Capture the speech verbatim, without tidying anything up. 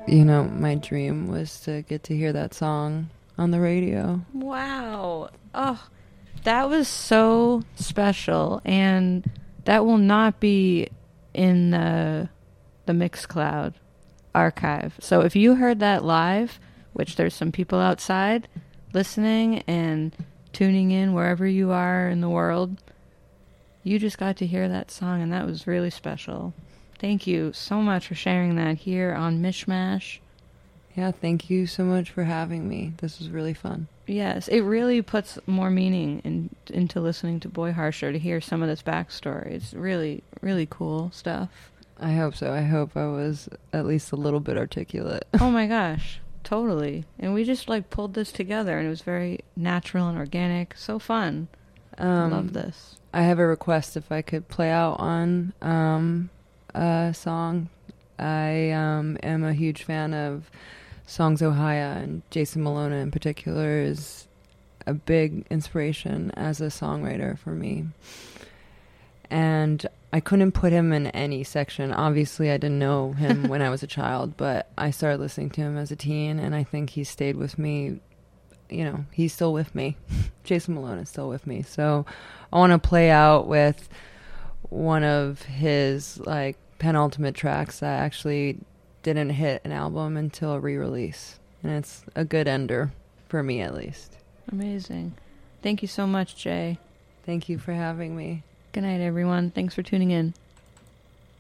you know, my dream was to get to hear that song on the radio. Wow. Oh, that was so special. And that will not be in the, the Mixcloud archive. So if you heard that live, which there's some people outside listening and tuning in wherever you are in the world, you just got to hear that song, and that was really special. Thank you so much for sharing that here on Mishmash. Yeah, thank you so much for having me. This was really fun. Yes, it really puts more meaning in, into listening to Boy Harsher to hear some of this backstory. It's really, really cool stuff. I hope so. I hope I was at least a little bit articulate. Oh my gosh, totally. And we just like pulled this together, and it was very natural and organic. So fun. Um, Love this. I have a request if I could play out on um, a song. I um, am a huge fan of Songs Ohio, and Jason Malona in particular is a big inspiration as a songwriter for me. And I couldn't put him in any section. Obviously, I didn't know him when I was a child, but I started listening to him as a teen, and I think he stayed with me. You know, he's still with me. Jason Malone is still with me. So I want to play out with one of his, like, penultimate tracks that actually didn't hit an album until a re-release. And it's a good ender, for me at least. Amazing. Thank you so much, Jay. Thank you for having me. Good night, everyone. Thanks for tuning in.